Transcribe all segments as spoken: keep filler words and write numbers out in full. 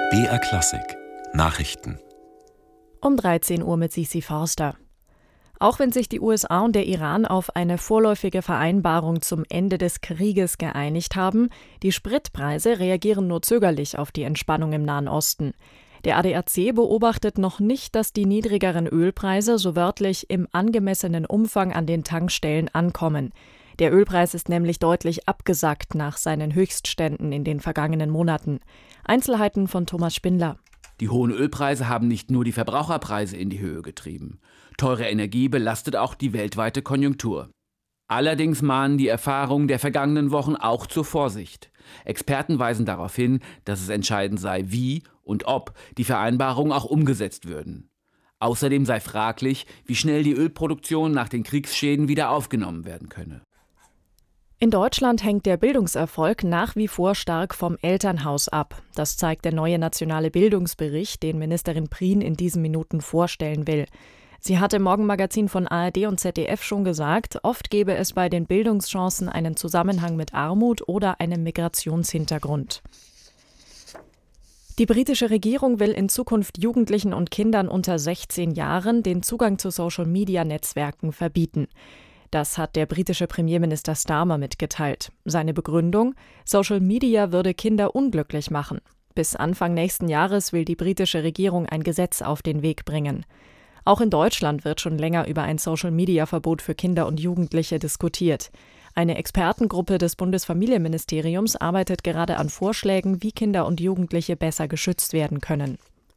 B R Klassik Nachrichten Um dreizehn Uhr mit Sisi Forster. Auch wenn sich die U S A und der Iran auf eine vorläufige Vereinbarung zum Ende des Krieges geeinigt haben, die Spritpreise reagieren nur zögerlich auf die Entspannung im Nahen Osten. Der A D A C beobachtet noch nicht, dass die niedrigeren Ölpreise so wörtlich im angemessenen Umfang an den Tankstellen ankommen. Der Ölpreis ist nämlich deutlich abgesackt nach seinen Höchstständen in den vergangenen Monaten. Einzelheiten von Thomas Spindler. Die hohen Ölpreise haben nicht nur die Verbraucherpreise in die Höhe getrieben. Teure Energie belastet auch die weltweite Konjunktur. Allerdings mahnen die Erfahrungen der vergangenen Wochen auch zur Vorsicht. Experten weisen darauf hin, dass es entscheidend sei, wie und ob die Vereinbarungen auch umgesetzt würden. Außerdem sei fraglich, wie schnell die Ölproduktion nach den Kriegsschäden wieder aufgenommen werden könne. In Deutschland hängt der Bildungserfolg nach wie vor stark vom Elternhaus ab. Das zeigt der neue nationale Bildungsbericht, den Ministerin Prien in diesen Minuten vorstellen will. Sie hat im Morgenmagazin von A R D und Z D F schon gesagt, oft gebe es bei den Bildungschancen einen Zusammenhang mit Armut oder einem Migrationshintergrund. Die britische Regierung will in Zukunft Jugendlichen und Kindern unter sechzehn Jahren den Zugang zu Social-Media-Netzwerken verbieten. Das hat der britische Premierminister Starmer mitgeteilt. Seine Begründung: Social Media würde Kinder unglücklich machen. Bis Anfang nächsten Jahres will die britische Regierung ein Gesetz auf den Weg bringen. Auch in Deutschland wird schon länger über ein Social-Media-Verbot für Kinder und Jugendliche diskutiert. Eine Expertengruppe des Bundesfamilienministeriums arbeitet gerade an Vorschlägen, wie Kinder und Jugendliche besser geschützt werden können.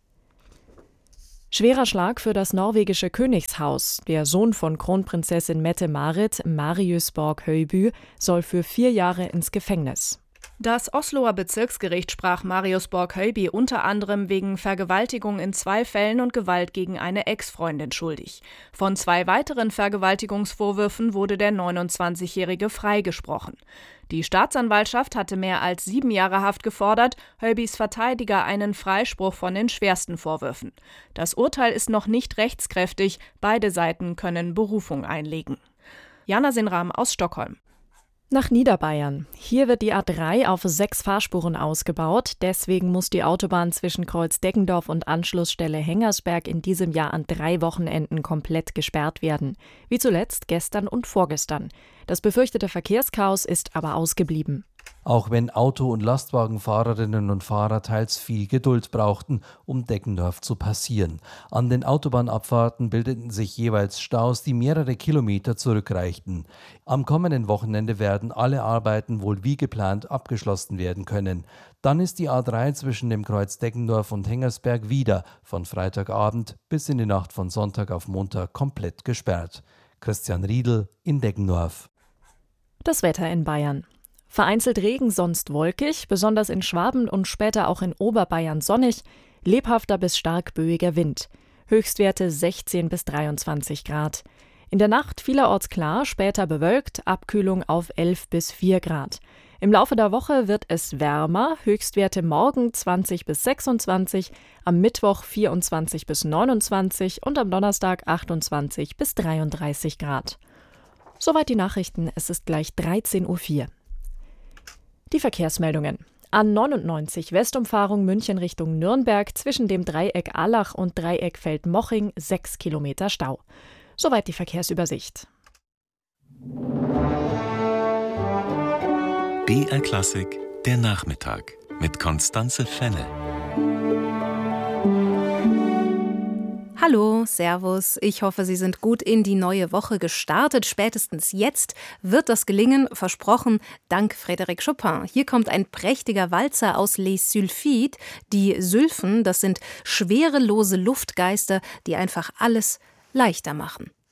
Schwerer Schlag für das norwegische Königshaus. Der Sohn von Kronprinzessin Mette-Marit, Marius Borg-Høiby, soll für vier Jahre ins Gefängnis. Das Osloer Bezirksgericht sprach Marius Borg-Høiby unter anderem wegen Vergewaltigung in zwei Fällen und Gewalt gegen eine Ex-Freundin schuldig. Von zwei weiteren Vergewaltigungsvorwürfen wurde der neunundzwanzigjährige freigesprochen. Die Staatsanwaltschaft hatte mehr als sieben Jahre Haft gefordert, Høibys Verteidiger einen Freispruch von den schwersten Vorwürfen. Das Urteil ist noch nicht rechtskräftig, beide Seiten können Berufung einlegen. Jana Sinram aus Stockholm. Nach Niederbayern. Hier wird die A drei auf sechs Fahrspuren ausgebaut. Deswegen muss die Autobahn zwischen Kreuz-Deggendorf und Anschlussstelle Hengersberg in diesem Jahr an drei Wochenenden komplett gesperrt werden. Wie zuletzt gestern und vorgestern. Das befürchtete Verkehrschaos ist aber ausgeblieben. Auch wenn Auto- und Lastwagenfahrerinnen und Fahrer teils viel Geduld brauchten, um Deggendorf zu passieren. An den Autobahnabfahrten bildeten sich jeweils Staus, die mehrere Kilometer zurückreichten. Am kommenden Wochenende werden alle Arbeiten wohl wie geplant abgeschlossen werden können. Dann ist die A drei zwischen dem Kreuz Deggendorf und Hengersberg wieder von Freitagabend bis in die Nacht von Sonntag auf Montag komplett gesperrt. Christian Riedl in Deggendorf. Das Wetter in Bayern. Vereinzelt Regen, sonst wolkig, besonders in Schwaben und später auch in Oberbayern sonnig, lebhafter bis stark böiger Wind. Höchstwerte sechzehn bis dreiundzwanzig Grad. In der Nacht vielerorts klar, später bewölkt, Abkühlung auf elf bis vier Grad. Im Laufe der Woche wird es wärmer, Höchstwerte morgen zwanzig bis sechsundzwanzig, am Mittwoch vierundzwanzig bis neunundzwanzig und am Donnerstag achtundzwanzig bis dreiunddreißig Grad. Soweit die Nachrichten, es ist gleich dreizehn Uhr vier. Die Verkehrsmeldungen. A neunundneunzig Westumfahrung München Richtung Nürnberg zwischen dem Dreieck Allach und Dreieck Feldmoching sechs Kilometer Stau. Soweit die Verkehrsübersicht. B R Klassik der Nachmittag mit Constanze Fennel. Hallo, Servus. Ich hoffe, Sie sind gut in die neue Woche gestartet. Spätestens jetzt wird das gelingen, versprochen, dank Frédéric Chopin. Hier kommt ein prächtiger Walzer aus Les Sylphides. Die Sylphen, das sind schwerelose Luftgeister, die einfach alles leichter machen.